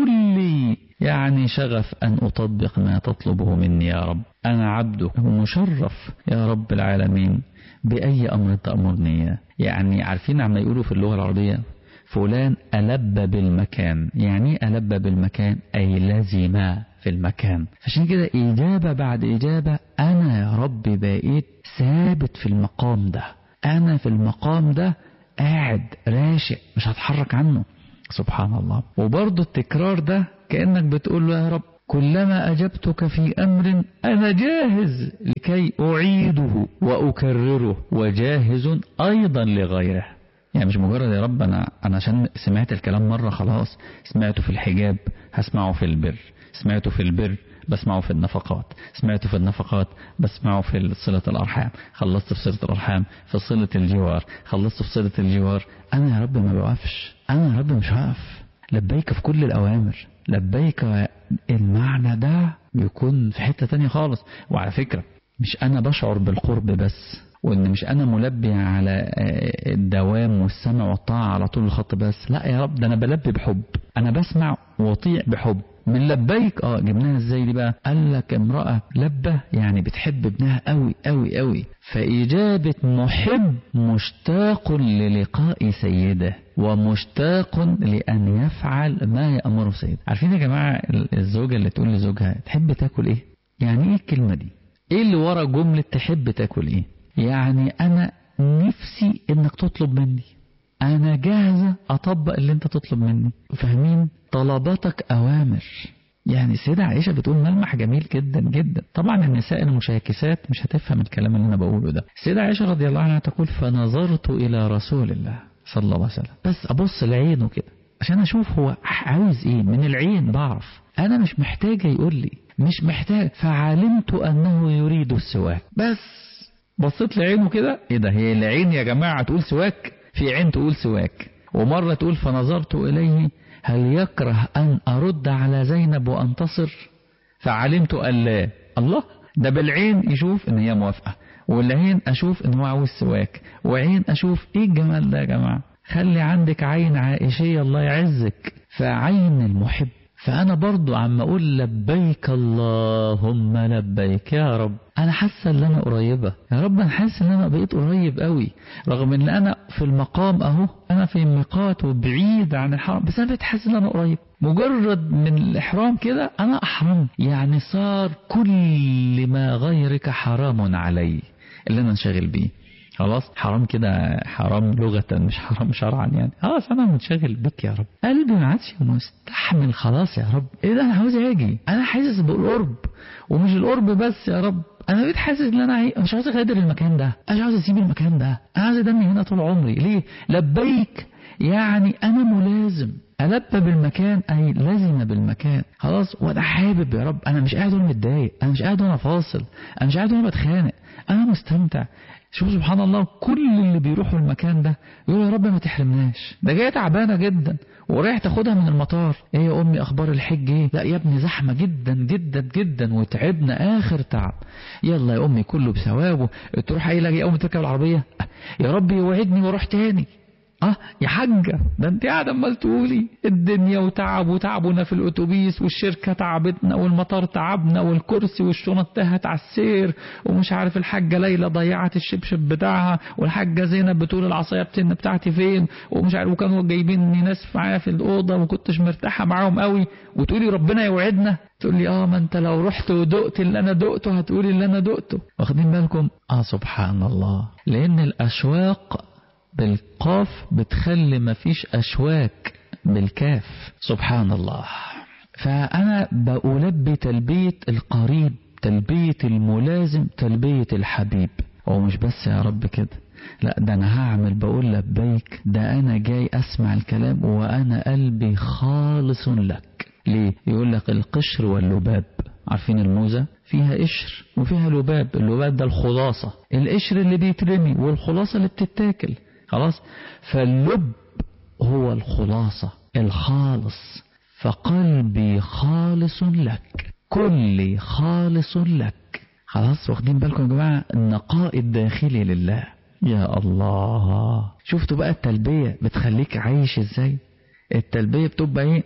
Speaker 8: فكلي يعني شغف أن أطبق ما تطلبه مني يا رب. أنا عبدك ومشرف يا رب العالمين بأي أمر تأمرني. يعني عارفين عم يقولوا في اللغة العربية فلان ألب بالمكان. يعني ألب بالمكان أي لازم في المكان. عشان كده إجابة بعد إجابة أنا يا رب بقيت ثابت في المقام ده، أنا في المقام ده قاعد راشق مش هتحرك عنه. سبحان الله. وبرضه التكرار ده كأنك بتقول له يا رب كلما أجبتك في أمر أنا جاهز لكي أعيده وأكرره وجاهز أيضا لغيره. يعني مش مجرد يا رب أنا أنا عشان سمعت الكلام مرة خلاص، سمعته في الحجاب هسمعه في البر، سمعته في البر بسمعه في النفقات، سمعته في النفقات بسمعه في صلة الأرحام، خلصت في صلة الأرحام في صلة الجوار، خلصت في صلة الجوار. أنا يا رب ما بوقفش، أنا يا رب مش هقف. لبيك في كل الأوامر، لبيك. المعنى ده بيكون في حتة تانية خالص. وعلى فكرة مش أنا بشعر بالقرب بس، وإن مش أنا ملبي على الدوام والسمع والطاعة على طول الخط بس، لا يا رب ده أنا بلبي بحب، أنا بسمع وطيع بحب. من لبيك اه جبناها ازاي دي بقى؟ قال لك امرأة لبة يعني بتحب ابنها قوي قوي قوي، فإجابة محب مشتاق للقاء سيده ومشتاق لأن يفعل ما يأمره سيده. عارفين يا جماعة الزوجة اللي تقول لزوجها تحب تاكل ايه؟ يعني ايه الكلمة دي؟ ايه اللي ورا جملة تحب تاكل ايه؟ يعني انا نفسي انك تطلب مني، انا جاهزة اطبق اللي انت تطلب مني. فاهمين؟ طلباتك اوامر. يعني السيدة عائشة بتقول ملمح جميل جدا جدا. طبعا النساء المشاكسات مش هتفهم الكلام اللي انا بقوله ده. السيدة عائشة رضي الله عنها تقول فنظرت الى رسول الله صلى الله عليه وسلم، بس ابص لعينه كده عشان اشوف هو عاوز ايه. من العين بعرف، انا مش محتاجة يقول لي، مش محتاج. فعلمت انه يريد السواك، بس بصيت لعينه كده. ايه ده؟ هي العين يا جماعة تقول سواك؟ في عين تقول سواك. ومرة تقول فنظرت إليه هل يكره أن أرد على زينب وأنتصر؟ فعلمت أن لا. الله، ده بالعين يشوف ان هي موافقة، والعين اشوف ان هو عاوز سواك، وعين اشوف ايه الجمال ده يا جماعة. خلي عندك عين عائشية الله يعزك، فعين المحب. فأنا برضو عم أقول لبيك اللهم لبيك يا رب، أنا حاسة ان أنا قريبة يا رب، أنا حاسة ان أنا بقيت قريب قوي، رغم ان أنا في المقام أهو، أنا في ميقات وبعيد عن الحرم، بس أنا بقيت حاسس ان أنا قريب. مجرد من الإحرام كده أنا أحرم، يعني صار كل ما غيرك حرام علي اللي أنا انشغل بيه. خلاص حرام كده، حرام لغة مش حرام شرعا يعني. خلاص انا منشغل بك يا رب، قلبي ما عادش مستحمل خلاص يا رب. ايه ده، انا عاوز اجي، انا حاسس بالقرب، ومش القرب بس يا رب، انا بقيت حاسس ان انا مش عاوز اغادر المكان ده، انا مش عاوز اسيب المكان ده، انا عاوز ادمي هنا طول عمري. ليه؟ لبيك يعني انا ملازم، ألبى بالمكان أي لازم بالمكان. خلاص وأنا حابب يا رب، أنا مش قاعد وأنا متضايق، أنا مش قاعد وأنا فاصل، أنا مش قاعد وأنا بتخانق، أنا مستمتع. شوف سبحان الله، كل اللي بيروحوا المكان ده يقولوا يا رب ما تحرمناش، ده جايه تعبانه جدا ورايح تاخدها من المطار. ايه يا امي اخبار الحج ايه؟ لا يا ابني زحمه جدا جدا جدا وتعبنا اخر تعب. يلا يا امي كله بثوابه. تروح قايله ايه اول ما تركب العربيه؟ يا رب يوعدني واروح تاني. اه يا حاجة، ده انت قاعدة عمال تقولي الدنيا وتعب، وتعبنا في الاتوبيس، والشركة تعبتنا، والمطار تعبنا، والكرسي والشنط تهت على السير، ومش عارف الحاجة ليلى ضيعت الشبشب بتاعها، والحاجة زينب بتقول العصاية بتن بتاعتي فين، ومش عارف، وكانوا جايبين ناس معايا في الأوضة وكنتش مرتاحة معاهم قوي، وتقولي ربنا يوعدنا. تقولي اه ما انت لو رحت ودقت اللي انا دقته هتقولي اللي انا دقته. واخدين بالكم؟ اه سبحان الله، لان الاشواق بالقاف بتخلي مفيش أشواك بالكاف. سبحان الله. فأنا بألبي تلبية القريب، تلبية الملازم، تلبية الحبيب. ومش بس يا رب كده، لا ده أنا هعمل بقول لبيك، ده أنا جاي أسمع الكلام وأنا قلبي خالص لك. ليه؟ يقول لك القشر واللباب. عارفين الموزة فيها قشر وفيها لباب، اللباب ده الخلاصة، القشر اللي بيترمي والخلاصة اللي بتتاكل. خلاص، فاللب هو الخلاصة الخالص. فقلبي خالص لك، كلي خالص لك. خلاص واخدين بالكم يا جماعة؟ النقاء الداخلي لله. يا الله، شفتوا بقى التلبية بتخليك عايش ازاي؟ التلبية بتبقى ايه؟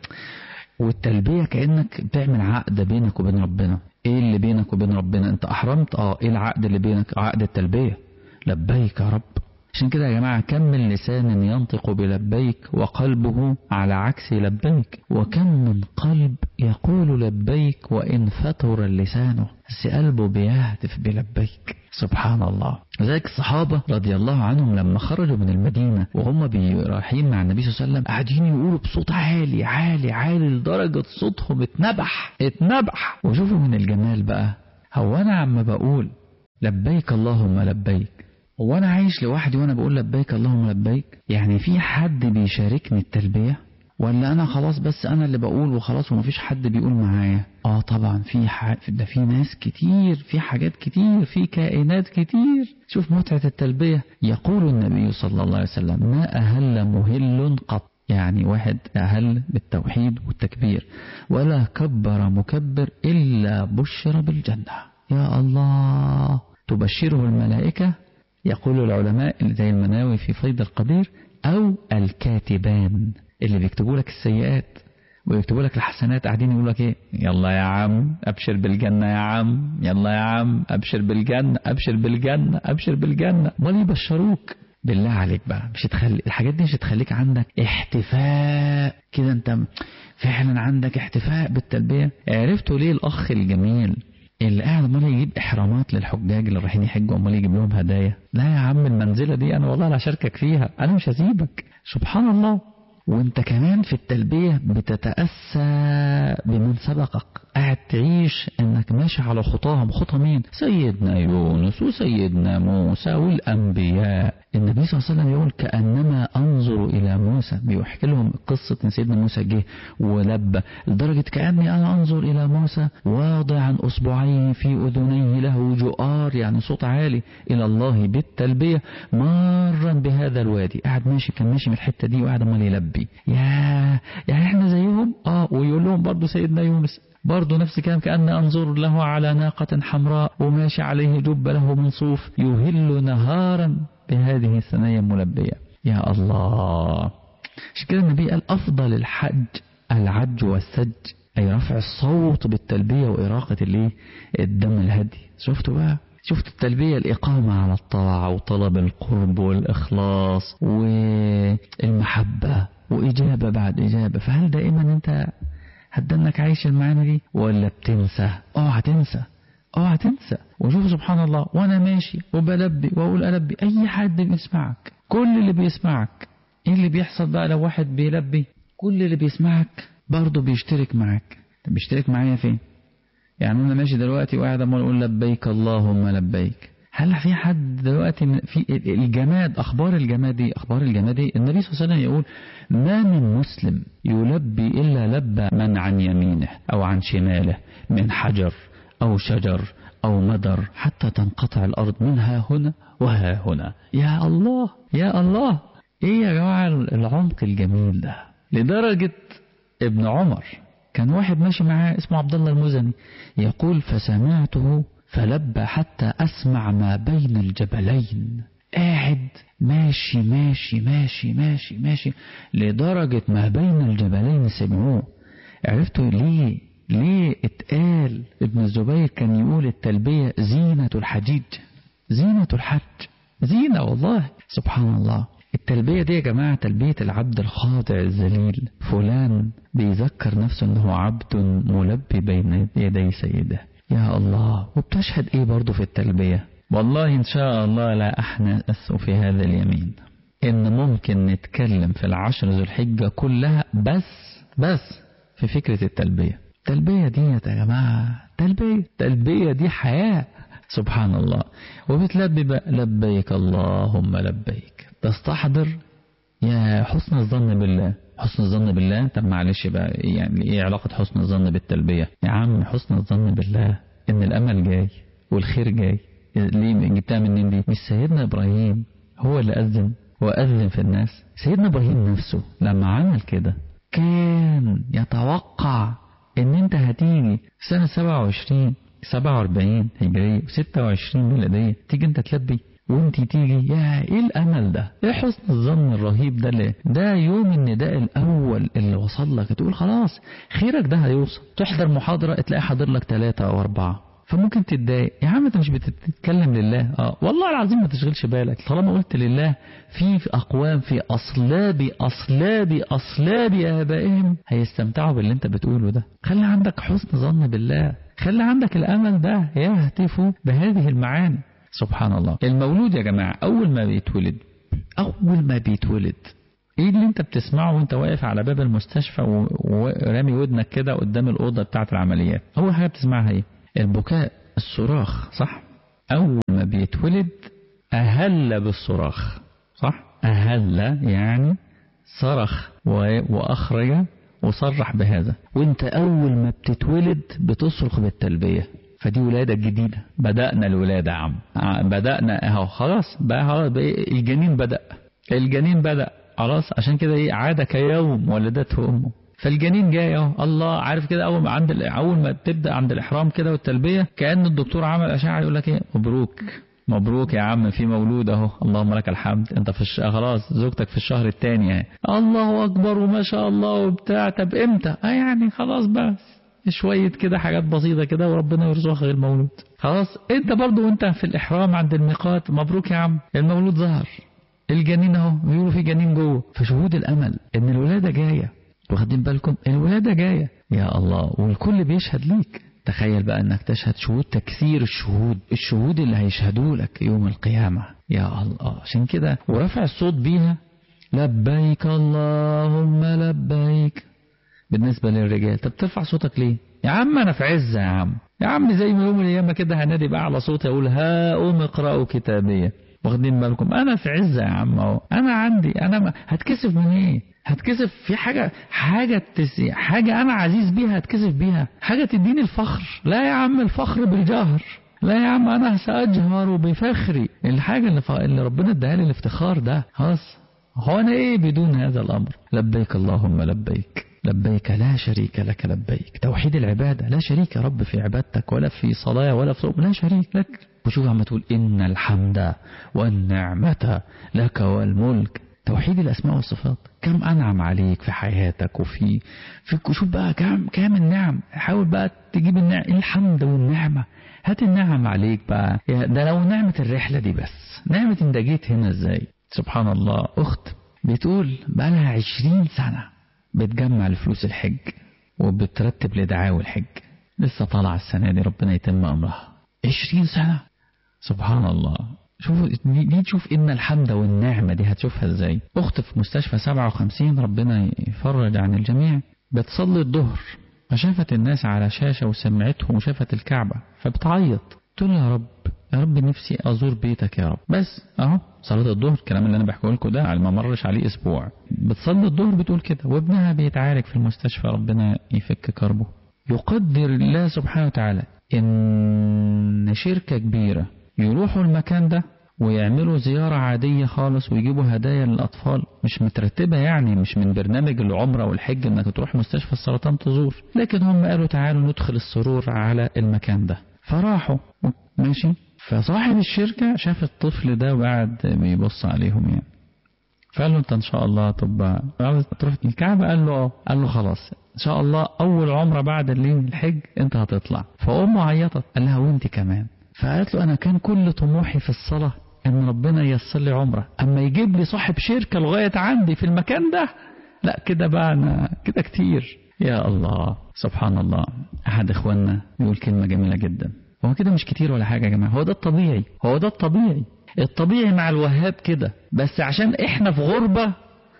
Speaker 8: والتلبية كأنك بتعمل عقد بينك وبين ربنا. ايه اللي بينك وبين ربنا؟ انت احرمت، اه ايه العقد اللي بينك؟ عقد التلبية، لبيك يا رب. عشان كده يا جماعة، كم من لسان ينطق بلبيك وقلبه على عكس لبيك، وكم من قلب يقول لبيك وإن فتر اللسان، بس قلبه بيهتف بلبيك. سبحان الله. لذلك الصحابة رضي الله عنهم لما خرجوا من المدينة وهم رايحين مع النبي صلى الله عليه وسلم، قاعدين يقولوا بصوت عالي عالي عالي لدرجة صوتهم اتنبح اتنبح. وشوفوا من الجمال بقى، هو أنا عم بقول لبيك اللهم لبيك، هو أنا عايش لوحدي وأنا بقول لبيك اللهم لبيك؟ يعني في حد بيشاركني التلبية، ولا أنا خلاص بس أنا اللي بقول وخلاص ومفيش حد بيقول معايا؟ آه طبعا في ح... ده في ناس كتير، في حاجات كتير، في كائنات كتير. شوف متعة التلبية. يقول النبي صلى الله عليه وسلم: ما أهل مهل قط، يعني واحد أهل بالتوحيد والتكبير، ولا كبر مكبر إلا بشر بالجنة. يا الله، تبشره الملائكة، يقول العلماء اللي زي المناوي في فيض القدير، أو الكاتبان اللي بيكتبوا لك السيئات ويكتبوا لك الحسنات، قاعدين يقول لك ايه؟ يلا يا عم ابشر بالجنة، يا عم يلا يا عم ابشر بالجنة، ابشر بالجنة، ابشر بالجنة. امال يبشروك؟ بالله عليك بقى، مش تخلي الحاجات دي مش تخليك عندك احتفاء كده؟ انت فعلا عندك احتفاء بالتلبية؟ عرفتوا ليه الاخ الجميل اللي قاعد امال يجيب احرامات للحجاج اللي رايحين يحجوا، امال يجيب لهم هدايا؟ لا يا عم، المنزله دي انا والله لا اشاركك فيها، انا مش هسيبك. سبحان الله. وانت كمان في التلبيه بتتاسى بمن سبقك، قاعد تعيش انك ماشي على خطاهم. خطى مين؟ سيدنا يونس وسيدنا موسى والانبياء. النبي صلى الله عليه وسلم يقول: كأنما انظر الى موسى، بيحكي لهم قصة ان سيدنا موسى جه ولبى، لدرجة كأني انا انظر الى موسى واضعا اصبعيه في اذنيه له جؤار، يعني صوت عالي الى الله بالتلبية، مارا بهذا الوادي. قاعد ماشي، كان ماشي من الحتة دي وقاعد امال يلبي. يا يعني احنا زيهم؟ اه. ويقول لهم برضو سيدنا يونس: برضو نفس الكلام كأن أنظر له على ناقة حمراء وماشي عليه جب له من صوف يهل نهارا بهذه الثنايا الملبية. يا الله. عشان كده النبي قال أفضل الحج العج والسج، أي رفع الصوت بالتلبية وإراقة الايه الدم الهدي. شفتوا بقى، شفت التلبية الإقامة على الطاعة وطلب القرب والإخلاص والمحبة وإجابة بعد إجابة. فهل دائما أنت هتدنك عايش المعاني دي ولا بتنسى؟ اوعى تنسى، اوعى تنسى. وشوف سبحان الله، وانا ماشي وبلبي واقول ألبي، اي حد بيسمعك، كل اللي بيسمعك، ايه اللي بيحصل بقى لو واحد بيلبي؟ كل اللي بيسمعك برضه بيشترك معاك. طب بيشترك معايا فين؟ يعني انا ماشي دلوقتي وقاعد امال اقول لبيك اللهم لبيك، هل في حد دلوقتي في الجماد؟ اخبار الجماد دي، اخبار الجماد دي النبي صلى الله عليه وسلم يقول ما من مسلم يلبي الا لبى من عن يمينه او عن شماله من حجر او شجر او مدر حتى تنقطع الارض منها هنا وها هنا. يا الله يا الله، ايه يا جماعه العمق الجميل ده. لدرجه ابن عمر كان واحد ماشي معاه اسمه عبد الله المزني يقول فسمعته فلبى حتى أسمع ما بين الجبلين. قاعد ماشي ماشي ماشي ماشي ماشي لدرجة ما بين الجبلين سمعوه. عرفتوا ليه؟ ليه اتقال؟ ابن الزبير كان يقول التلبية زينة الحجيج، زينة الحج، زينة والله. سبحان الله. التلبية دي يا جماعة تلبية العبد الخاضع الذليل، فلان بيذكر نفسه انه عبد ملبي بين يدي سيده. يا الله. وبتشهد ايه برضو في التلبية؟ والله ان شاء الله لا احنث في هذا اليمين ان ممكن نتكلم في العشر ذو الحجة كلها بس بس في فكرة التلبية. التلبية دي يا جماعة تلبية، التلبية دي حياة. سبحان الله. وبتلبي بقى لبيك اللهم لبيك، تستحضر يا حسن الظن بالله. حسن الظن بالله، طب معلش بقى يعني ايه علاقة حسن الظن بالتلبية؟ يا عم حسن الظن بالله ان الامل جاي والخير جاي. ليه جبتها منين دي؟ مش سيدنا ابراهيم هو اللي اذن واذن في الناس؟ سيدنا ابراهيم نفسه لما عمل كده كان يتوقع ان انت هتيجي سنة سبعة وعشرين سبعة وأربعين هجرية ستة وعشرين ميلادية تيجي انت تلبي وانتي تيجي؟ يا ايه الامل ده، ايه حسن الظن الرهيب ده. ليه؟ ده يوم النداء الاول اللي وصل لك تقول خلاص خيرك ده هيوصل. تحضر محاضرة تلاقي حاضر لك ثلاثة او اربعة، فممكن تتضايق. يا عم انت مش بتتكلم لله؟ اه والله العظيم ما تشغلش بالك طالما قلت لله. في اقوام في اصلاب اصلاب اصلاب ابائهم هيستمتعوا باللي انت بتقوله ده. خلي عندك حسن ظن بالله، خلي عندك الامل ده يهتف بهذه المعاني. سبحان الله. المولود يا جماعة أول ما بيتولد، أول ما بيتولد إيه اللي أنت بتسمعه وأنت واقف على باب المستشفى ورامي ودنك كده قدام الأوضة بتاعة العمليات؟ أول حاجة بتسمعها إيه؟ البكاء، الصراخ، صح؟ أول ما بيتولد أهل بالصراخ، صح؟ أهل يعني صرخ وأخرج وصرح بهذا. وأنت أول ما بتتولد بتصرخ بالتلبية. فدي ولادة جديدة. بدأنا الولادة يا عم، بدأنا اهو خلاص بقى, خلاص بقى الجنين بدأ، الجنين بدأ خلاص. عشان كده ايه عادة كيوم ولدته أمه. فالجنين جاي اهو. الله عارف كده اول ما عند اول ما تبدأ عند الإحرام كده والتلبية كأن الدكتور عمل أشعة يقول لك ايه مبروك مبروك يا عم في مولود اهو، اللهم لك الحمد. انت في الش... خلاص زوجتك في الشهر الثاني يعني. الله أكبر وما شاء الله وبتاع. طب امتى؟ اه يعني خلاص بقى شوية كده حاجات بسيطة كده وربنا يرزقك غير مولود. خلاص انت برضو وانت في الإحرام عند الميقات مبروك يا عم المولود ظهر، الجنين اهو بيقولوا في جنين جوه. فشهود الأمل ان الولادة جاية. واخدين بالكم؟ الولادة جاية يا الله، والكل بيشهد ليك. تخيل بقى انك تشهد شهود تكثير الشهود، الشهود اللي هيشهدوا لك يوم القيامة. يا الله. عشان كده ورفع الصوت بيها لبيك اللهم لبيك. بالنسبة للرجال طب ترفع صوتك ليه؟ يا عم أنا في عزة يا عم، يا عم زي ما يوم الأيام كده هنادي بقى على صوتي أقول ها أم اقرأوا كتابية. واخدين بالكم؟ أنا في عزة يا عم أهو، أنا عندي أنا ما هتكسف من إيه؟ هتكسف في حاجة حاجة تسي حاجة أنا عزيز بيها هتكسف بيها؟ حاجة تديني الفخر؟ لا يا عم الفخر بالجهر. لا يا عم أنا سأجهر بفخري. الحاجة اللي, ف... اللي ربنا اداها لي الافتخار ده خلاص. هو أنا إيه بدون هذا الأمر؟ لبيك اللهم لبيك. لبيك لا شريك لك لبيك. توحيد العبادة، لا شريك يا رب في عبادتك ولا في صلاة ولا في صوم، لا شريك لك. وشوف عم تقول إن الحمد والنعمة لك والملك. توحيد الأسماء والصفات. كم أنعم عليك في حياتك وفي في شوف بقى كم كم النعم. حاول بقى تجيب النعم، الحمد والنعمة. هات النعم عليك بقى. ده لو نعمة الرحلة دي بس، نعمة انت جيت هنا ازاي. سبحان الله. أخت بتقول بقى لها عشرين سنة بتجمع لفلوس الحج وبترتب لدعاوي الحج، لسه طالعة السنة دي ربنا يتم أمرها. عشرين سنة. سبحان الله. شوف دي تشوف إن الحمد والنعمة دي هتشوفها ازاي. أخت في مستشفى سبعة وخمسين ربنا يفرج عن الجميع، بتصلي الظهر فشافت الناس على شاشة وسمعتهم وشافت الكعبة فبتعيط، تقول يا رب يا رب نفسي أزور بيتك يا رب. بس أهو صلاة الظهر، الكلام اللي أنا بحكيه لكم ده على ما مرش عليه أسبوع، بتصلي الظهر بتقول كده، وابنها بيتعالج في المستشفى ربنا يفك كربه. يقدر الله سبحانه وتعالى إن شركة كبيرة يروحوا المكان ده ويعملوا زيارة عادية خالص ويجيبوا هدايا للأطفال، مش مترتبة يعني، مش من برنامج العمرة والحج انك تروح مستشفى السرطان تزور، لكن هم قالوا تعالوا ندخل السرور على المكان ده، فراحوا ماشي. فصاحب الشركة شاف الطفل ده وقعد بيبص عليهم يعني، فقال له انت ان شاء الله تبقى عاوز تروح الكعبة؟ قال له اه. قال له خلاص ان شاء الله اول عمرة بعد الليل الحج انت هتطلع. فامه عيطت، قال لها وانت كمان؟ فقالت له انا كان كل طموحي في الصلاة ان ربنا ييسر لي عمره، اما يجيب لي صاحب شركة لغاية عندي في المكان ده، لا كده بقى انا كده كتير. يا الله سبحان الله. احد اخواننا يقول كلمة جميلة جدا، هو كده مش كتير ولا حاجة يا جماعة، هو ده الطبيعي، هو ده الطبيعي. الطبيعي مع الوهاب كده، بس عشان احنا في غربة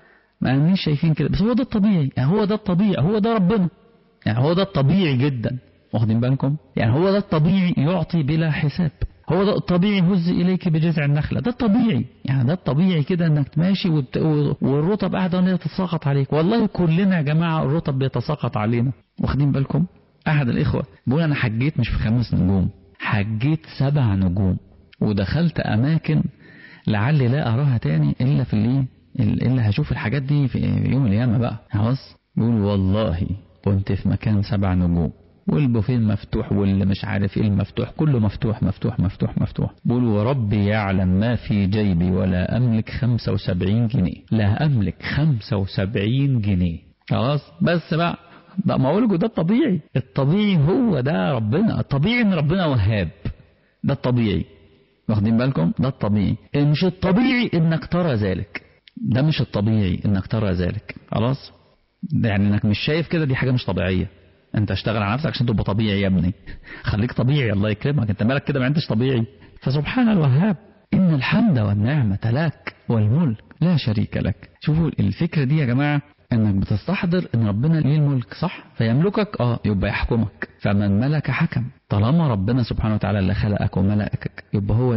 Speaker 8: ما اناش شايفين كده، بس هو ده الطبيعي، يعني هو ده الطبيعي، هو ده ربنا، يعني هو ده الطبيعي جدا. واخدين بالكم؟ يعني هو ده الطبيعي، يعطي بلا حساب. هو ده الطبيعي، هز إليك بجذع النخلة، ده الطبيعي، يعني ده الطبيعي كده انك تماشي وت... والرطب قاعدة انها تتساقط عليك. والله كلنا يا جماعة الرطب بيتساقط علينا. واخدين بالكم؟ احد الاخوة بيقول انا حجيت مش في خمس نجوم، حجيت سبع نجوم، ودخلت اماكن لعلي لا اراها تاني الا في اللي الا هشوف الحاجات دي في يوم القيامة بقى. خلاص. بيقول والله كنت في مكان سبع نجوم والبوفيه مفتوح واللي مش عارف ايه المفتوح، كله مفتوح مفتوح مفتوح مفتوح. بقول وربي يعلم ما في جيبي ولا املك خمسة وسبعين جنيه، لا املك خمسة وسبعين جنيه. خلاص. بس بقى بقى ما اقولكوا ده الطبيعي، الطبيعي هو ده ربنا، الطبيعي ان ربنا وهاب، ده الطبيعي. واخدين بالكم؟ ده الطبيعي. مش الطبيعي انك ترى ذلك، ده مش الطبيعي انك ترى ذلك. خلاص. يعني انك مش شايف كده، دي حاجة مش طبيعية. انت اشتغل على نفسك عشان تبقى طبيعي يا ابني، خليك طبيعي الله يكرمك، انت مالك كده ما انتش طبيعي. فسبحان الوهاب ان الحمد والنعمة لك والملك لا شريك لك. شوفوا الفكرة دي يا جماعة، انك بتستحضر ان ربنا ليه الملك صح، فيملكك اه يبقى يحكمك، فمن ملك حكم. طالما ربنا سبحانه وتعالى اللي خلقك وملكك يبقى هو